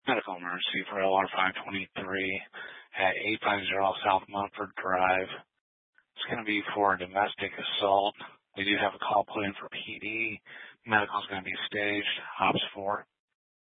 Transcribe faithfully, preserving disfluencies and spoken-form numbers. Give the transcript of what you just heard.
Medical emergency for L R five twenty-three at eight five zero South Munford Drive. It's going to be for a domestic assault. We do have a call put in for P D. Medical's going to be staged. Ops four.